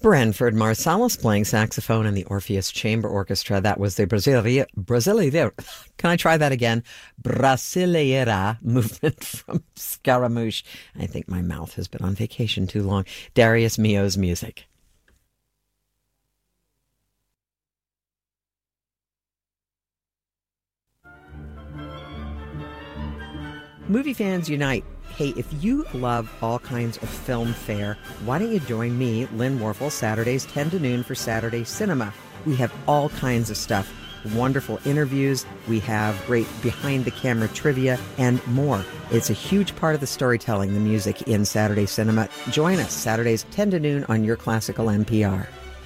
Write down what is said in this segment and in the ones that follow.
Branford Marsalis playing saxophone in the Orpheus Chamber Orchestra. That was the Brasileira. Can I try that again? Brasileira movement from Scaramouche. I think my mouth has been on vacation too long. Darius Milhaud's music. Movie fans unite. Hey, if you love all kinds of film fare, why don't you join me, Lynn Warfel, Saturdays 10 to noon for Saturday Cinema. We have all kinds of stuff, wonderful interviews, we have great behind-the-camera trivia, and more. It's a huge part of the storytelling, the music in Saturday Cinema. Join us Saturdays 10 to noon on your classical NPR.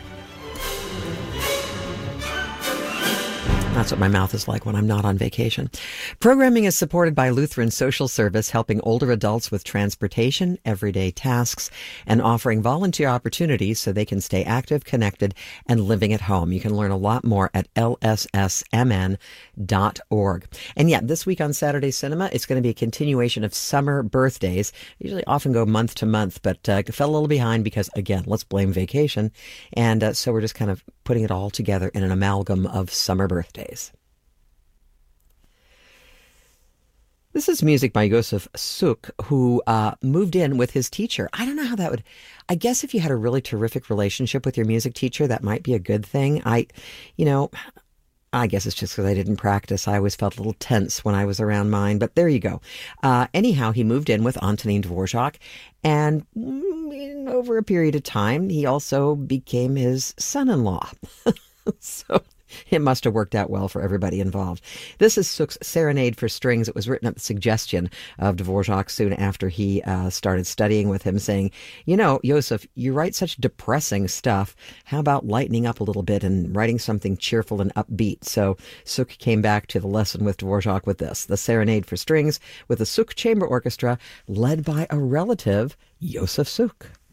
That's what my mouth is like when I'm not on vacation. Programming is supported by Lutheran Social Service, helping older adults with transportation, everyday tasks, and offering volunteer opportunities so they can stay active, connected, and living at home. You can learn a lot more at lssmn.org. And yeah, this week on Saturday Cinema, it's going to be a continuation of summer birthdays. Usually often go month to month, but fell a little behind because, again, let's blame vacation. And so we're just kind of putting it all together in an amalgam of summer birthdays. This is music by Yosef Suk, who moved in with his teacher. I don't know how that would... I guess if you had a really terrific relationship with your music teacher, that might be a good thing. I guess it's just because I didn't practice. I always felt a little tense when I was around mine, but there you go. Anyhow, he moved in with Antonin Dvorak, and over a period of time, he also became his son-in-law. So it must have worked out well for everybody involved. This is Suk's Serenade for Strings. It was written at the suggestion of Dvorak soon after he started studying with him, saying, you know, Yosef, you write such depressing stuff. How about lightening up a little bit and writing something cheerful and upbeat? So Suk came back to the lesson with Dvorak with this, the Serenade for Strings, with the Suk Chamber Orchestra, led by a relative, Yosef Suk.